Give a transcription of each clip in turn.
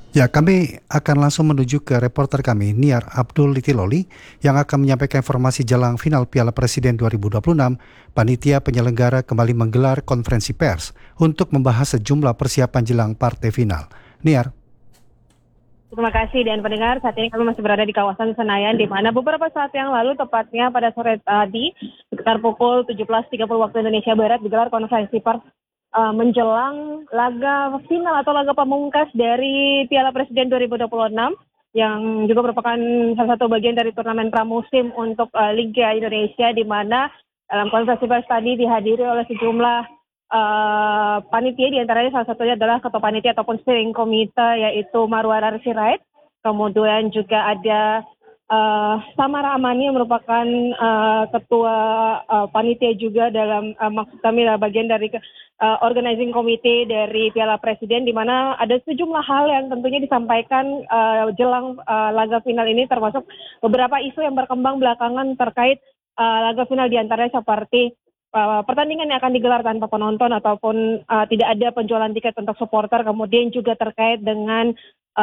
Ya, kami akan langsung menuju ke reporter kami, Niar Abdul Litiloli, yang akan menyampaikan informasi jelang final Piala Presiden 2026. Panitia penyelenggara kembali menggelar konferensi pers untuk membahas sejumlah persiapan jelang partai final. Niar. Terima kasih dan pendengar, saat ini kami masih berada di kawasan Senayan di mana beberapa saat yang lalu tepatnya pada sore tadi sekitar pukul 17.30 waktu Indonesia Barat digelar konferensi pers menjelang laga final atau laga pamungkas dari Piala Presiden 2026 yang juga merupakan salah satu bagian dari turnamen pramusim untuk Liga Indonesia di mana dalam konferensi pers tadi dihadiri oleh sejumlah panitia, diantaranya salah satunya adalah ketua panitia ataupun steering komite yaitu Marwara Sirait. Kemudian juga ada Samara Amani yang merupakan ketua panitia juga dalam maksud kami adalah bagian dari organizing committee dari Piala Presiden, di mana ada sejumlah hal yang tentunya disampaikan jelang laga final ini, termasuk beberapa isu yang berkembang belakangan terkait laga final, diantaranya seperti pertandingan yang akan digelar tanpa penonton ataupun tidak ada penjualan tiket untuk supporter, kemudian juga terkait dengan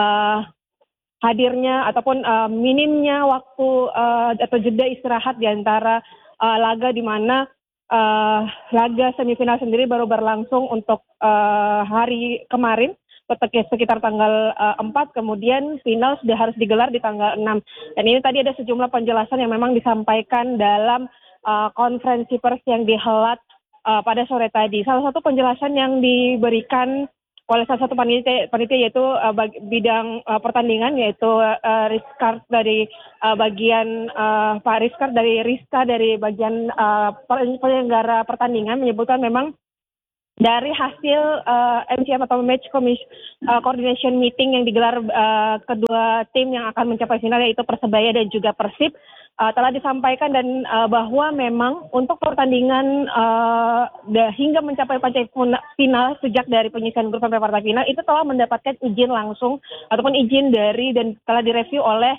hadirnya ataupun minimnya waktu atau jeda istirahat di antara laga, di mana laga semifinal sendiri baru berlangsung untuk hari kemarin sekitar tanggal 4, kemudian final sudah harus digelar di tanggal 6. Dan ini tadi ada sejumlah penjelasan yang memang disampaikan dalam konferensi pers yang dihelat pada sore tadi. Salah satu penjelasan yang diberikan oleh salah satu panitia yaitu bidang pertandingan, yaitu Rizkard dari bagian Pak Rizkard dari Rizka dari bagian penyelenggara pertandingan menyebutkan memang dari hasil MCM atau Match Coordination Meeting yang digelar kedua tim yang akan mencapai final yaitu Persebaya dan juga Persib, telah disampaikan dan bahwa memang untuk pertandingan hingga mencapai final sejak dari penyisian grup sampai partai final itu telah mendapatkan izin langsung ataupun izin dari dan telah direview oleh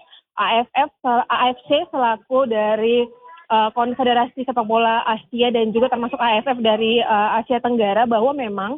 AFC selaku dari Konfederasi Sepak Bola Asia dan juga termasuk AFF dari Asia Tenggara, bahwa memang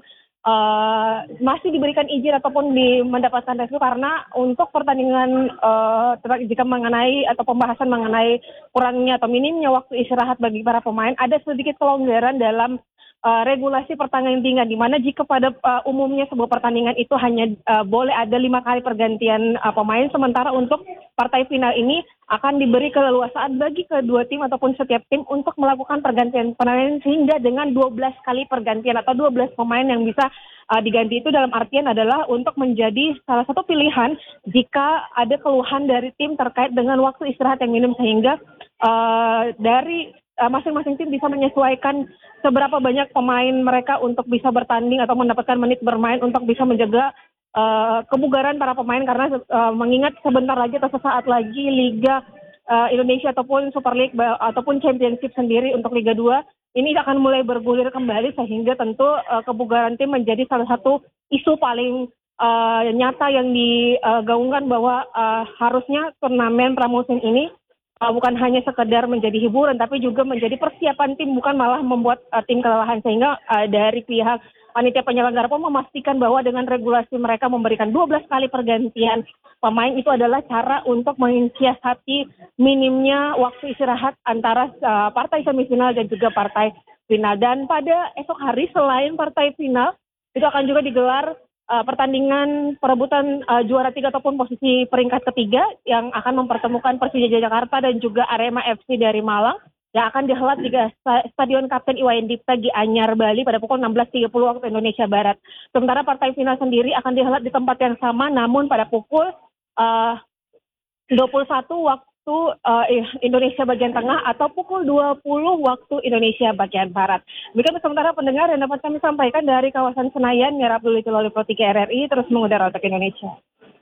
masih diberikan izin ataupun mendapatkan review karena untuk pertandingan jika mengenai atau pembahasan mengenai kurangnya atau minimnya waktu istirahat bagi para pemain, ada sedikit kelonggaran dalam regulasi pertandingan, di mana jika pada umumnya sebuah pertandingan itu hanya boleh ada 5 kali pergantian pemain, sementara untuk partai final ini akan diberi keleluasaan bagi kedua tim ataupun setiap tim untuk melakukan pergantian pemain sehingga dengan 12 kali pergantian atau 12 pemain yang bisa diganti. Itu dalam artian adalah untuk menjadi salah satu pilihan jika ada keluhan dari tim terkait dengan waktu istirahat yang minim, sehingga dari masing-masing tim bisa menyesuaikan seberapa banyak pemain mereka untuk bisa bertanding atau mendapatkan menit bermain untuk bisa menjaga kebugaran para pemain, karena mengingat sebentar lagi atau sesaat lagi Liga Indonesia ataupun Super League ataupun Championship sendiri untuk Liga 2 ini akan mulai bergulir kembali, sehingga tentu kebugaran tim menjadi salah satu isu paling nyata yang digaungkan, bahwa harusnya turnamen pramusim ini bukan hanya sekedar menjadi hiburan tapi juga menjadi persiapan tim, bukan malah membuat tim kelelahan, sehingga dari pihak panitia penyelenggara pun memastikan bahwa dengan regulasi mereka memberikan 12 kali pergantian pemain itu adalah cara untuk mensiasati minimnya waktu istirahat antara partai semifinal dan juga partai final. Dan pada esok hari selain partai final itu akan juga digelar pertandingan perebutan juara 3 ataupun posisi peringkat ketiga yang akan mempertemukan Persija Jakarta dan juga Arema FC dari Malang, yang akan dihelat di Stadion Kapten Iwayan Dipta Gianyar, Bali pada pukul 16.30 waktu Indonesia Barat. Sementara partai final sendiri akan dihelat di tempat yang sama namun pada pukul 21 waktu Indonesia bagian tengah atau pukul 20 waktu Indonesia bagian barat. Demikian sementara pendengar yang dapat kami sampaikan dari kawasan Senayan, Niar Abdul Litiloli Pro 3 RRI terus mengudara untuk Indonesia.